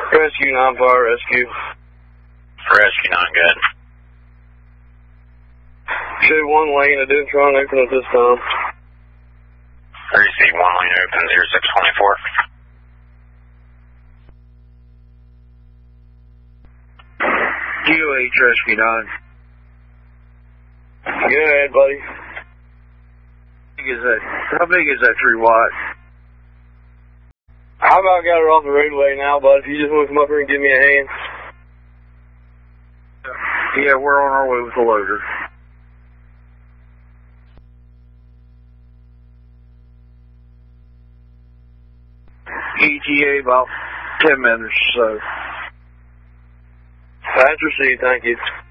Rescue 9 fire rescue. Rescue 9, good. Show 1 lane, I didn't try and open it this time. Receive 1 lane open, 0624. GOH Rescue 9. Go ahead, buddy. How big is that 3 watt? How about I got her off the roadway now, bud? If you just want to come up here and give me a hand. Yeah, we're on our way with the loader. ETA about 10 minutes or so. That's received, thank you.